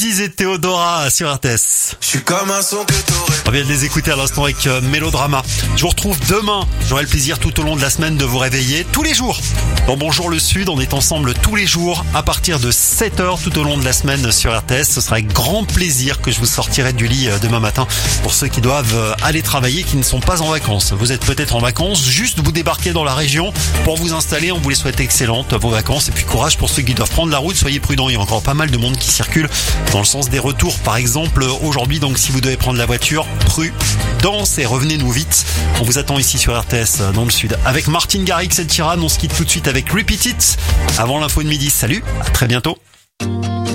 Et Théodora sur RTS. Je suis comme un son que t'aurais. On vient de les écouter à l'instant avec Mélodrama. Je vous retrouve demain. J'aurai le plaisir tout au long de la semaine de vous réveiller tous les jours. Dans Bonjour le Sud, on est ensemble tous les jours à partir de 7h tout au long de la semaine sur RTS. Ce sera avec grand plaisir que je vous sortirai du lit demain matin pour ceux qui doivent aller travailler, qui ne sont pas en vacances. Vous êtes peut-être en vacances, juste vous débarquez dans la région pour vous installer. On vous les souhaite excellentes vos vacances et puis courage pour ceux qui doivent prendre la route. Soyez prudents, il y a encore pas mal de monde qui circule dans le sens des retours par exemple aujourd'hui. Donc si vous devez prendre la voiture, prudence et revenez-nous vite. On vous attend ici sur RTS dans le Sud avec Martin Garrix et Tiran. On se quitte tout de suite avec Repeat It avant l'info de midi. Salut, à très bientôt.